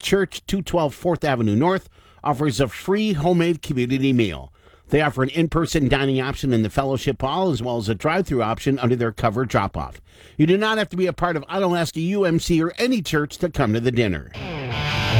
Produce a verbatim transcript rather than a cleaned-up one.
Church, two twelve fourth Avenue North, offers a free homemade community meal. They offer an in-person dining option in the fellowship hall as well as a drive-through option under their cover drop-off. You do not have to be a part of Onalaska U M C or any church to come to the dinner.